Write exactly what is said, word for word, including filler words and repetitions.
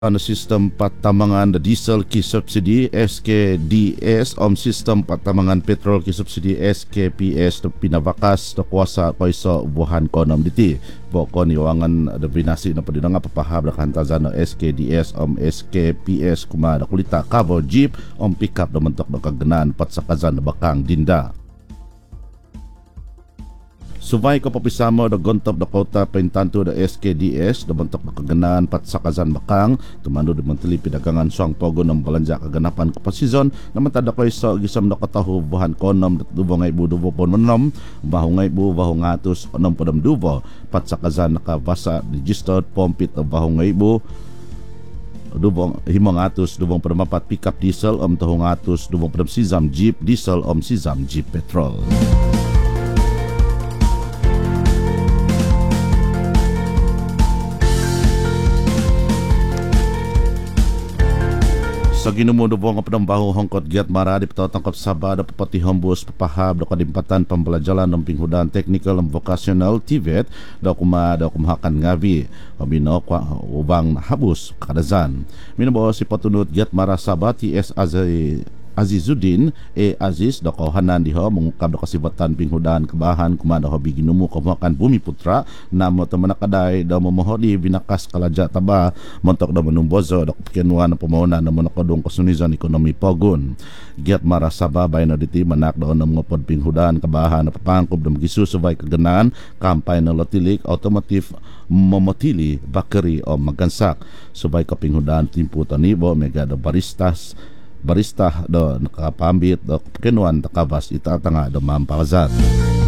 Ano sistem patamangan da diesel ki subsidi S K D S om sistem patamangan petrol ki subsidi S K P S na pinabakas na kuasa ko iso buhan konom diti. Boko ni wangan da binasi na padina nga papahab da kantazan na S K D S om S K P S kuma da kulita kabo jeep om pickup da mentok da kagnan pat sa kazan da bakang dinda. Subay ko papisamo da gontop da kota paintanto da S K D S da bentok da kaganaan pat sa kazan bakang tumando da menteli pidagangan suang pogo ng balanja kaganapan ko pa season naman tada ko iso gisam da katahu buhan konom da dubo ngay bu dubo pon manom baho ngay bu baho ngatus onom podam dubo pat sa kazan nakabasa registered pompit da baho ngay bu dubong himong atus dubong podam apat pickup diesel om tahong atus dubong podam sizam jeep diesel om sizam jeep petrol. Sa ginumudo po ang panambaho hongkot giat maradi patatangkap sabada papati hombos papahab da kadimpatan pambalajalan ng pinghudan technical and vocational T V E T da kuma da kumahakan ngavi mabino kwa ubang habus kadazan minabo si patunut giat mara sabati S Azay Azizuddin e Aziz da kohanan diho mengungkap da kasibatan pinghudan kebahan kumada hobi ginumu kamakan bumi putra namo teman kadai da memohodi binakas kalaja taba montok da menumbozo da kenuan pemaunan da monokadong kasunizan ekonomi pogun giat marasaba bayna diti manak da onam ngopod pinghudan kebahan da papangkob da magisu subay kaganaan kampay na lotilik automotive momotili bakeri o magansak subay kapinghudan timpu tanibo mega da baristas barista do nakapambit do kenuan takabas itatanga do mampakazat.